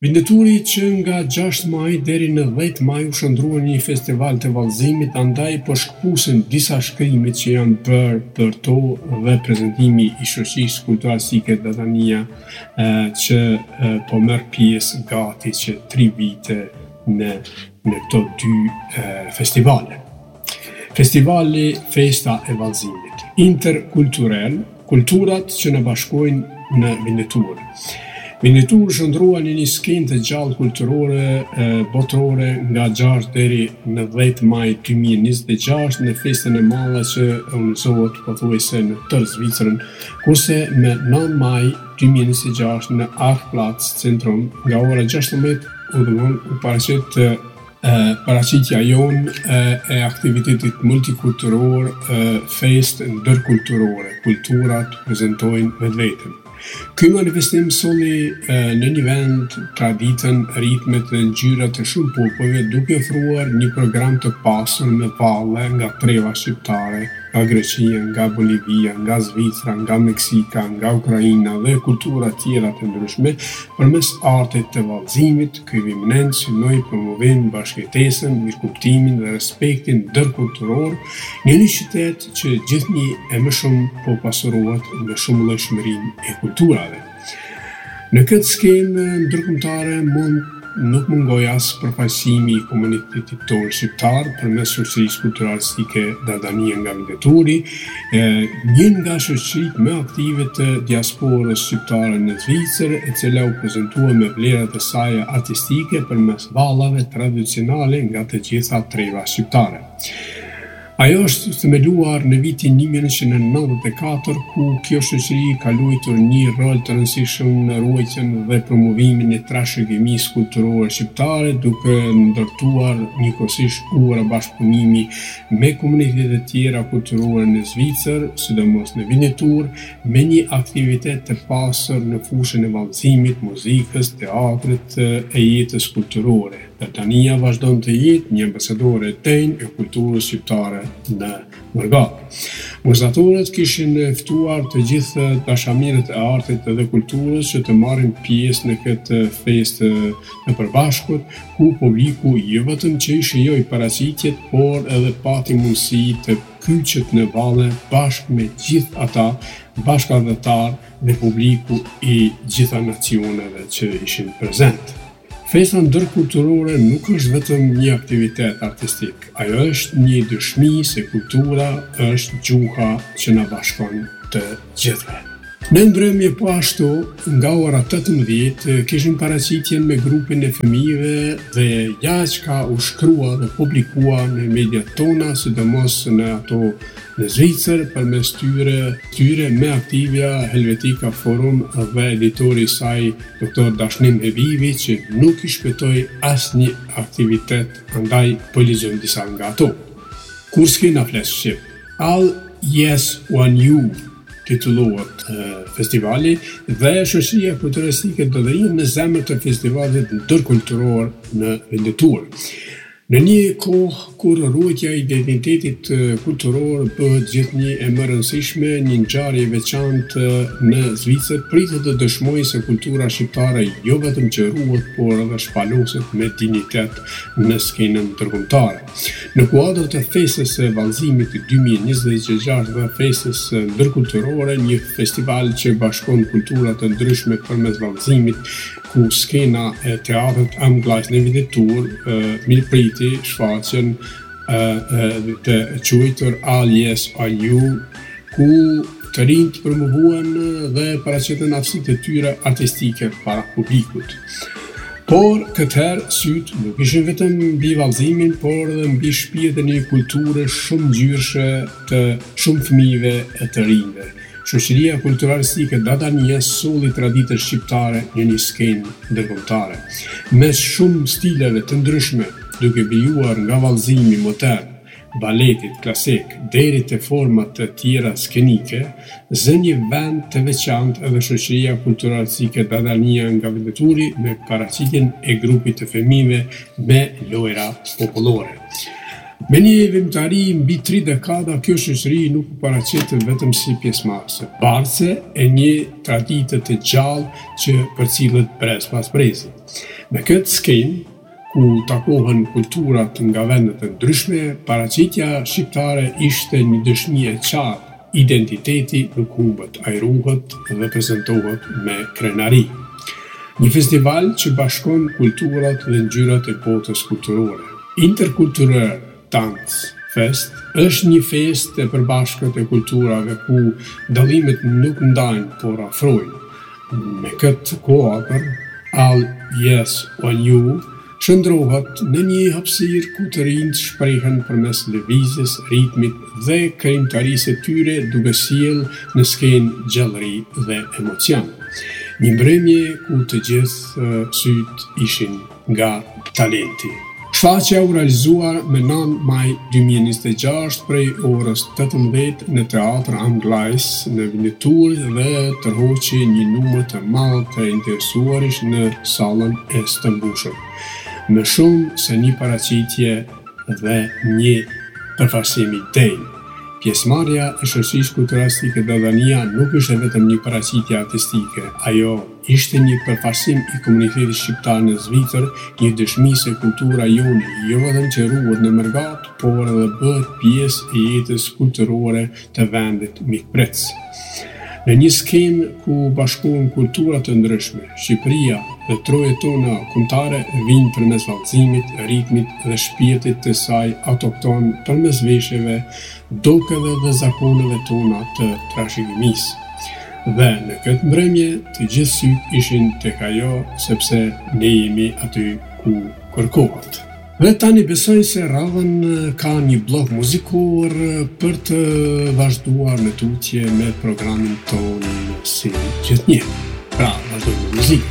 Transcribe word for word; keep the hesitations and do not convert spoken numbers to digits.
Vindeturi që nga gjashtë maj deri në dhjetë maj u shndruan një festival të vallëzimit, andaj po shkpusin disa shkrimet që janë bërë për to dhe prezantimi i shoqërisë kulturalistike Dadania që po merr pjesë gati që tri vite në në këto dy festivale. Festivali Festa e Vallëzimit, interkulturel, kulturat që në bashkojnë në Vindetur. Vindetur shndrua në një skenë të gjallë kulturore botërore nga gjashtë deri në dhjetë maj dy mijë e njëzet e gjashtë në festën e madhe që organizohet pothuajse në tërë Zvicrën, kurse me nëntë maj dy mijë e njëzet e gjashtë në Artplatz Centrum nga ora gjashtëmbëdhjetë u domon u paraqit paraqitja jonë e aktivitetit multikulturor, festë ndërkulturore, kulturat prezentojnë vetveten. Ky manifestim solli në një vend traditën, ritmet dhe ngjyrat të shumë popujve, duke ofruar një program të pasur me valle nga treva shqiptare, nga Greqia, nga Bolivia, nga Zvicra, nga Meksika, nga Ukraina dhe kultura tjera të ndryshme, përmes artit të vallëzimit. Ky vëmendje synoi promovim bashkëtesën, mirëkuptimin dhe respektin ndërkulturor në një qytet që gjithnjë e më shumë po pasurohet me shumëllojshmërinë e kulturave. Në këtë skenë ndërkombëtare mund nuk mungoj as përfaqësimi i komunitetit tonë shqiptar përmes shoqërisë kulturalistike Dadania nga Vindeturi, një nga shoqëritë më aktive të diasporës shqiptare në Zvicër, e cila u prezantua me vlerat e saj artistike përmes vallave tradicionale nga të gjitha treva shqiptare. Ajo është themeluar në vitin një mijë e nëntëqind e nëntëdhjetë e katër, ku kjo shoqëri ka luajtur një rol të rëndësishëm në ruajtjen dhe promovimin e trashëgimisë kulturore shqiptare, duke ndërtuar njëkohësisht ura bashkëpunimi me komunitetet tjera kulturore në Zvicër, sidomos në Vindetur, me një aktivitet të pasur në fushën e vallëzimit, muzikës, teatrit e jetës kulturore. Dadania vazhdon të jetë një ambasadore e denjë e kulturës shqiptare në Mërgat. Organizatorët kishin ftuar të gjithë dashamirët e artit dhe kulturës që të marrin pjesë në këtë festë të përbashkët, ku publiku jo vetëm që i shijoi paraqitjet, por edhe pati mundësi të kyçet në valle bashkë me gjithë ata bashkëdhëtar dhe publiku i gjitha nacioneve që ishin prezent. Festa ndërkulturore nuk është vetëm një aktivitet artistik, ajo është një dëshmi se kultura është gjuha që na bashkon të gjithëve. Në ndrymje po ashtu, nga ora tetëmbëdhjetë kishim paraqitjen me grupin e fëmijëve dhe jaq ka u shkrua dhe publikua në mediat tona, sidomos në ato në Zvicër, përmes tyre, tyre me aktivja Helvetika Forum dhe editori i saj doktor Dashnim Hebivi, që nuk i shpëtoi asnjë aktivitet, andaj po lexojmë disa nga ato. Kur s'kena flas shqip, All Yes One You titullohet festivali dhe shoqëria kulturalistike Dadania në zemër të festivalit ndërkulturor në Vindetur. Në një kohë kur ruajtja e identitetit kulturor bëhet gjithnjë e më rëndësishme, një ngjarje e veçantë në Zvicër pritet të dëshmojë se kultura shqiptare jo vetëm që ruhet, por edhe shpaloset me dinjitet në skenën ndërkombëtare. Në kuadër të festës së vallëzimit dy mijë e njëzet e gjashtë dhe festës ndërkulturore, një festival që bashkon kultura të ndryshme përmes vallëzimit, ku skena e teatrit Amgleis në Vindetur mirëpriti shfaqjen të quajtur All Yes One You, ku të rinjt promovuan dhe paraqiten aftësitë e tyre artistike para publikut. Por këtëherë syt nuk ishin vetëm mbi vallëzimin, por edhe mbi shpirtin e një kulture shumë ngjyrshe të shumë fëmijëve e të rinjve. Shoqëria kulturalistike Dadania solli traditën shqiptare në një skenë ndërkombëtare, mes shumë stileve të ndryshme, duke bijuar nga vallëzimi modern, baletit klasik deri te format të tjera skenike, zë një vend të veçantë edhe shoqëria kulturalistike Dadania nga Vindeturi me paraqitjen e grupit të fëmijëve me lojra popullore. Me një veprimtari mbi tri dekada, kjo shoqëri nuk u paraqitet vetëm si pjesëmarrëse, bartse e një tradite të gjallë që përcillet brez pas brezi. Në këtë skenë, ku takohen kulturat nga vendet e ndryshme, paraqitja shqiptare ishte një dëshmi e qartë. Identiteti nuk humbet, ai ruhet dhe prezantohet me krenari. Një festival që bashkon kulturat dhe ngjyrat e botës kulturore. Interkulturel Dance Fest është një festë e përbashkët e kulturave ku dallimet nuk ndajnë, por afrojnë. Me këtë kuadër, All Yes on You shndrohet në një hapësirë ku të rinjt shprehen përmes lëvizjes, ritmit dhe krijimtarisë së tyre, duke sjellë në skenë gjallëri dhe emocion. Një mbrëmje ku të gjithë syt ishin nga talenti. Shfaqja u realizuar me nëntë maj dy mijë e njëzet e gjashtë prej orës tetëmbëdhjetë në Teatr Anglais në Vinitur dhe tërhoqi një numër të madh të interesuarish në sallën e së mbushur, me shumë se një paraqitje dhe një përfaqësim i denjë. Pjesëmarrja e shoqërisë kulturistike Dardania nuk ishte vetëm një paraqitje artistike, ajo ishte një përfaqësim i komunitetit shqiptar në Zvicër, një dëshmi se kultura jonë jo vetëm që ruhet në Mërgat, por edhe bëhet pjesë e jetës kulturore të vendit mikpritës. Në një skenë ku bashkohen kultura të ndryshme, Shqipëria dhe trojet tona kombëtare vijnë përmes vallëzimit, ritmit dhe shpirtit të saj autokton përmes veshjeve, dokeve dhe zakoneve tona të trashëgimisë. Dhe në këtë mbrëmje të gjithë syt ishin tek ajo, sepse ne jemi aty ku kërkohet. Dhe tani besoj se radhën ka një blok muzikor për të vazhduar në tutje me programin tonë si gjithnjë. Pra, vazhdojmë me muzikë.